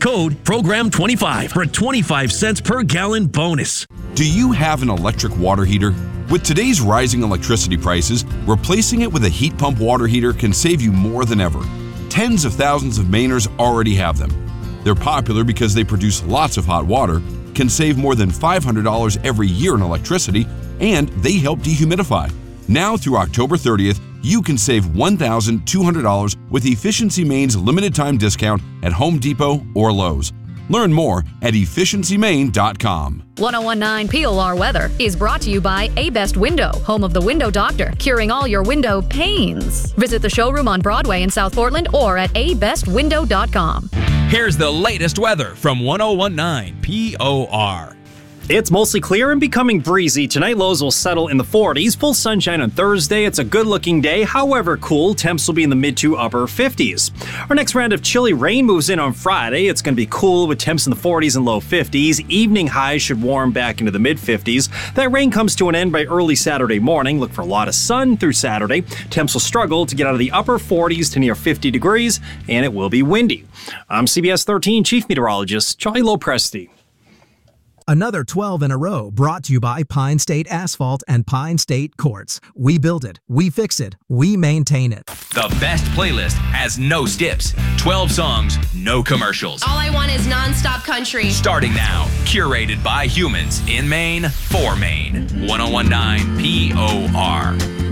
code PROGRAM25 for a 25 cents per gallon bonus. Do you have an electric water heater? With today's rising electricity prices, replacing it with a heat pump water heater can save you more than ever. Tens of thousands of Mainers already have them. They're popular because they produce lots of hot water, can save more than $500 every year in electricity, and they help dehumidify. Now through October 30th, you can save $1,200 with Efficiency Maine's limited time discount at Home Depot or Lowe's. Learn more at efficiencymaine.com. 1019 POR weather is brought to you by A Best Window, home of the Window Doctor, curing all your window pains. Visit the showroom on Broadway in South Portland or at abestwindow.com. Here's the latest weather from 1019 POR. It's mostly clear and becoming breezy. Tonight, lows will settle in the 40s. Full sunshine on Thursday. It's a good-looking day, however cool. Temps will be in the mid to upper 50s. Our next round of chilly rain moves in on Friday. It's going to be cool with temps in the 40s and low 50s. Evening highs should warm back into the mid-50s. That rain comes to an end by early Saturday morning. Look for a lot of sun through Saturday. Temps will struggle to get out of the upper 40s to near 50 degrees, and it will be windy. I'm CBS 13 Chief Meteorologist Charlie Lopresti. Another 12 in a row brought to you by Pine State Asphalt and Pine State Quartz. We build it, we fix it, we maintain it. The best playlist has no skips. 12 songs, no commercials. All I want is non-stop country. Starting now, curated by humans in Maine for Maine. 1019 POR.